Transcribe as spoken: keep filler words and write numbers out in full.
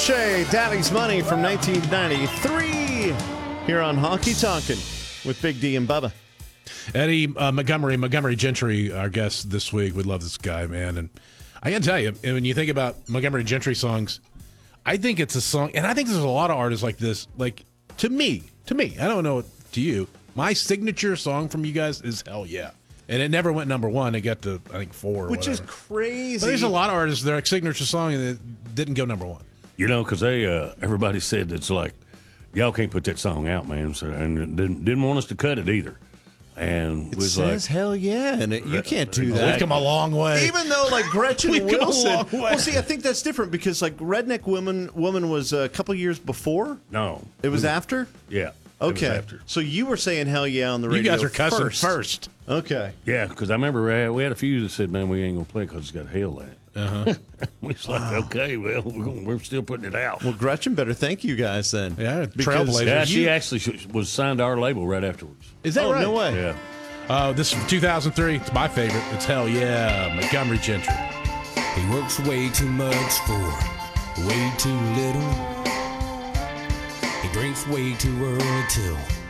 Shea, Daddy's Money from nineteen ninety-three here on Honky Tonkin' with Big D and Bubba. Eddie uh, Montgomery, Montgomery Gentry, our guest this week. We love this guy, man. And I got to tell you, when you think about Montgomery Gentry songs, I think it's a song, and I think there's a lot of artists like this. Like, to me, to me, I don't know to you, my signature song from you guys is Hell Yeah. And it never went number one. It got to, I think, four or Which whatever. is crazy. But there's a lot of artists, their signature song that didn't go number one. You know, because they uh, everybody said it's like, y'all can't put that song out, man. So, and didn't, didn't want us to cut it either. And It was says like, hell yeah, and it, you can't do that. We've come a long way. Even though, like, Gretchen We've come a Wilson. long way. Well, see, I think that's different because, like, Redneck Woman Woman was a couple years before. no. It was after? Yeah. it was Okay. after. So you were saying hell yeah on the You radio guys are cussing first. first. Okay. Yeah, because I remember uh, we had a few that said, man, we ain't going to play because it's got hell in it. Uh-huh. we was like, okay, well, we're, gonna, we're still putting it out. Well, Gretchen better thank you guys then. Yeah, Because trailblazers. Yeah, you- she actually sh- was signed to our label right afterwards. Is that Oh, right? no way. Yeah. Uh, this is from two thousand three. It's my favorite. It's Hell Yeah, Montgomery Gentry. He works way too much for way too little. He drinks way too early till